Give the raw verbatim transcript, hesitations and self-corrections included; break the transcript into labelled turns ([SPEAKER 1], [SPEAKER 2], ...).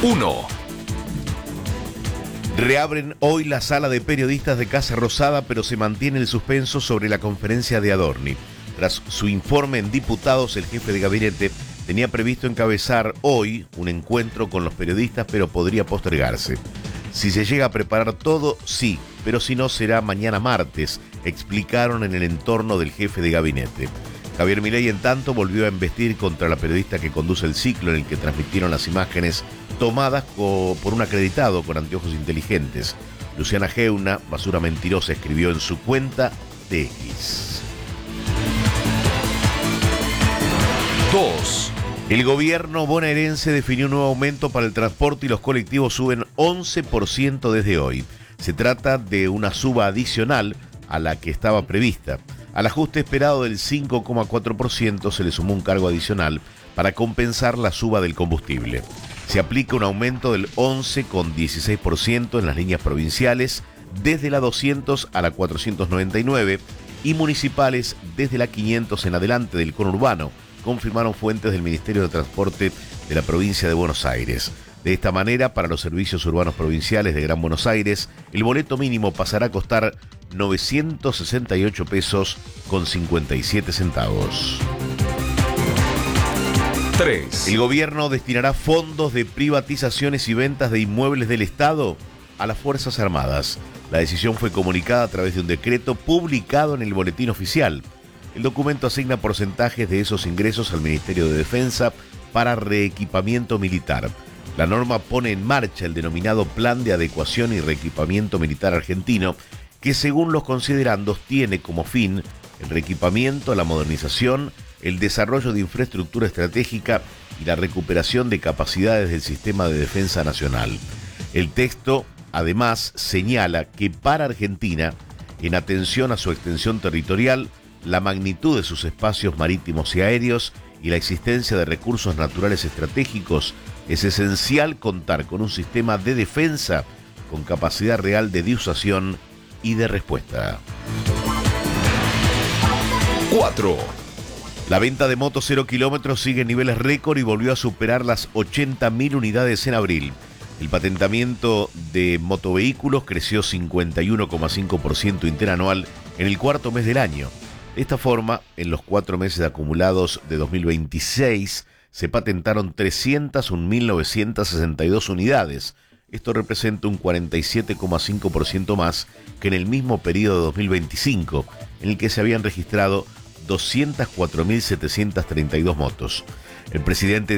[SPEAKER 1] uno.
[SPEAKER 2] Reabren hoy la sala de periodistas de Casa Rosada, pero se mantiene el suspenso sobre la conferencia de Adorni. Tras su informe en diputados, el jefe de gabinete tenía previsto encabezar hoy un encuentro con los periodistas, pero podría postergarse. Si se llega a preparar todo, sí, pero si no, será mañana martes, explicaron en el entorno del jefe de gabinete. Javier Milei, en tanto, volvió a embestir contra la periodista que conduce el ciclo en el que transmitieron las imágenes tomadas por un acreditado con anteojos inteligentes. Luciana Geuna, basura mentirosa, escribió en su cuenta de X.
[SPEAKER 1] dos.
[SPEAKER 2] El gobierno bonaerense definió un nuevo aumento para el transporte y los colectivos suben once por ciento desde hoy. Se trata de una suba adicional a la que estaba prevista. Al ajuste esperado del cinco coma cuatro por ciento se le sumó un cargo adicional para compensar la suba del combustible. Se aplica un aumento del once coma dieciséis por ciento en las líneas provinciales desde la doscientos a la cuatrocientos noventa y nueve y municipales desde la quinientos en adelante del conurbano, confirmaron fuentes del Ministerio de Transporte de la provincia de Buenos Aires. De esta manera, para los servicios urbanos provinciales de Gran Buenos Aires, el boleto mínimo pasará a costar novecientos sesenta y ocho pesos con cincuenta y siete centavos.
[SPEAKER 1] tres.
[SPEAKER 2] El gobierno destinará fondos de privatizaciones y ventas de inmuebles del Estado a las Fuerzas Armadas. La decisión fue comunicada a través de un decreto publicado en el Boletín Oficial. El documento asigna porcentajes de esos ingresos al Ministerio de Defensa para reequipamiento militar. La norma pone en marcha el denominado Plan de Adecuación y Reequipamiento Militar Argentino, que según los considerandos tiene como fin el reequipamiento, la modernización, el desarrollo de infraestructura estratégica y la recuperación de capacidades del sistema de defensa nacional. El texto, además, señala que para Argentina, en atención a su extensión territorial, la magnitud de sus espacios marítimos y aéreos y la existencia de recursos naturales estratégicos, es esencial contar con un sistema de defensa con capacidad real de disuasión y de respuesta.
[SPEAKER 1] cuatro.
[SPEAKER 2] La venta de motos cero kilómetros sigue en niveles récord y volvió a superar las ochenta mil unidades en abril. El patentamiento de motovehículos creció cincuenta y uno coma cinco por ciento interanual en el cuarto mes del año. De esta forma, en los cuatro meses acumulados de dos mil veintiséis, se patentaron trescientas un mil novecientas sesenta y dos unidades. Esto representa un cuarenta y siete coma cinco por ciento más que en el mismo periodo de dos mil veinticinco, en el que se habían registrado doscientas cuatro mil setecientas treinta y dos motos. El presidente